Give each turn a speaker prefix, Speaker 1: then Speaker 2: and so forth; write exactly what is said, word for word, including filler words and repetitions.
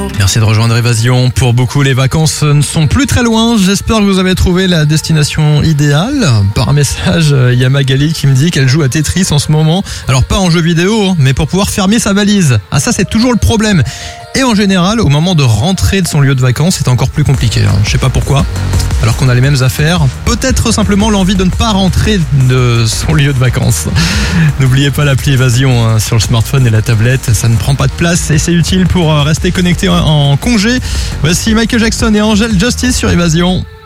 Speaker 1: Merci de rejoindre Évasion. Pour beaucoup, les vacances ne sont plus très loin. J'espère que vous avez trouvé la destination idéale. Par message, il y a Magali qui me dit qu'elle joue à Tetris en ce moment. Alors pas en jeu vidéo, mais pour pouvoir fermer sa valise. Ah ça, c'est toujours le problème. Et en général, au moment de rentrer de son lieu de vacances, c'est encore plus compliqué. Je sais pas pourquoi. Alors qu'on a les mêmes affaires. Peut-être simplement l'envie de ne pas rentrer de son lieu de vacances. N'oubliez pas l'appli Évasion hein, sur le smartphone et la tablette. Ça ne prend pas de place et c'est utile pour rester connecté en congé. Voici Michael Jackson et Angel Justice sur Évasion.